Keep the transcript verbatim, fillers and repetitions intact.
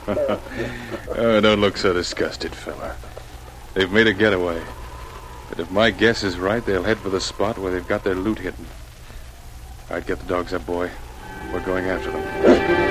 Oh, don't look so disgusted, fella. They've made a getaway. But if my guess is right, they'll head for the spot where they've got their loot hidden. All right, get the dogs up, boy. We're going after them.